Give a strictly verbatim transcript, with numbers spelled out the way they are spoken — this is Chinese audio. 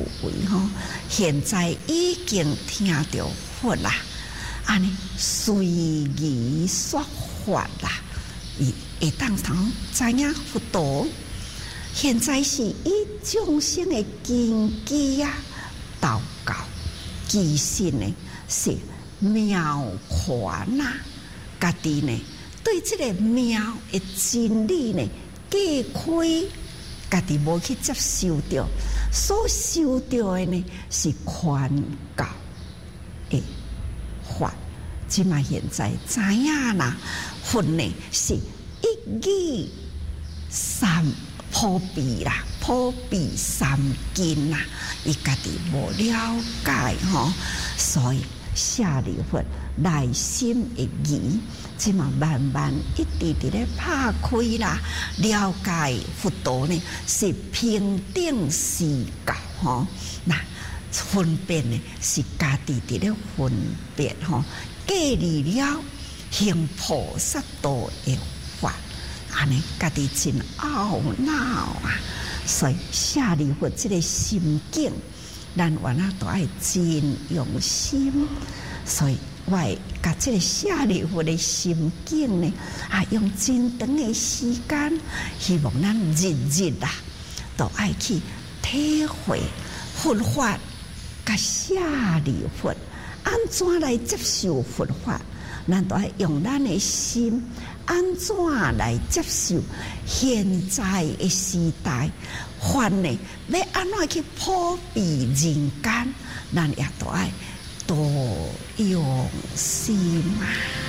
为吼，现在已经听到佛啦，安尼随意说法啦，伊会当通知影佛道。现在是以众生的根基啊，祷告，其实呢是妙款呐，家己呢对这个妙的真理呢解开，家己无去接受到，所受到的呢是劝告的法。即嘛现在知影啦，佛呢是一语三普遍啦，普遍三经啦，伊家己无了解吼，所以舍利弗内心的疑，即嘛慢慢一直直咧拍开啦，了解佛道呢是平等是教吼，那分辨呢是家己直咧分辨吼，建立了行菩萨道的法。安尼家己真懊恼啊！所以舍利弗这个心境，咱原来都爱真用心。所以我甲这个舍利弗的心境呢，啊，用真长的时间，希望咱日日啊，都爱去体会佛法，甲舍利弗安怎来接受佛法。咱都爱用咱的心，安怎来接受现在的时代法呢？要安怎去普遍人间？咱也都爱多用心啊！